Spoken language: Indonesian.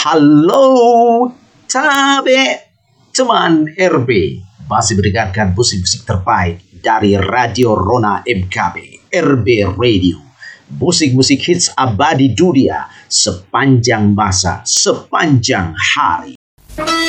Halo, Tabe, teman RB. Masih mendengarkan musik-musik terbaik dari Radio Rona MKB, RB Radio. Musik-musik hits abadi dunia sepanjang masa, sepanjang hari.